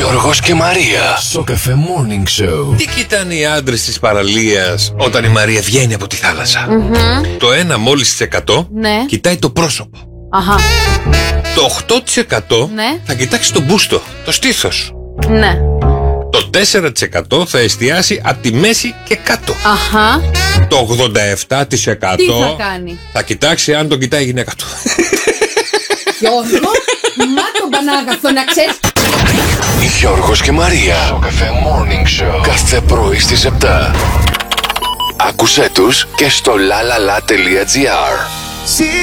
Γιώργος και Μαρία. Σοκαφέ Morning Show. Τι κοιτάνε οι άντρες της παραλίας όταν η Μαρία βγαίνει από τη θάλασσα? Το 1 μόλις της 100 Ναι. κοιτάει το πρόσωπο. Αχα. Το 8% Ναι. θα κοιτάξει το μπούστο, το στήθος. Ναι. Το 4% θα εστιάσει από τη μέση και κάτω. Αχα. Το 87% Τι θα κάνει? θα κοιτάξει αν τον κοιτάει η γυναίκα του. Γιώργο, μα τον Πανάγαθο να ξέρεις. Γιώργος και Μαρία. Σοκαφέ Morning Show. Κάθε πρωί στις 7. Άκουσέ τους και στο lalala.gr.